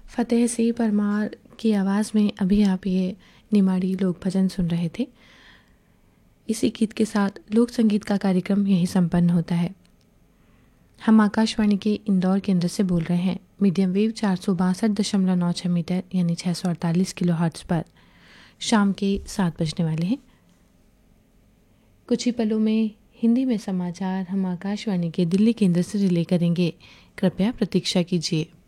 फ़तेह सिंह परमार की आवाज़ में अभी आप ये निमाड़ी लोक भजन सुन रहे थे। इसी गीत के साथ लोक संगीत का कार्यक्रम यहीं संपन्न होता है। हम आकाशवाणी के इंदौर केंद्र से बोल रहे हैं। मीडियम वेव 462.96 मीटर यानी 648 किलो हर्ट्ज़ पर शाम के 7 बजने वाले हैं। कुछ ही पलों में हिंदी में समाचार हम आकाशवाणी के दिल्ली केंद्र से रिले करेंगे। कृपया प्रतीक्षा कीजिए।